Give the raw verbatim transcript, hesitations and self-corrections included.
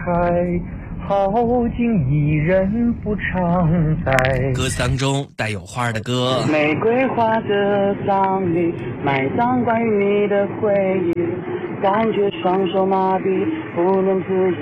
好景一人不常在。 歌词当中带有花的歌， 玫瑰花的葬礼，埋葬关于你的回忆，感觉双手麻痹，不能自己。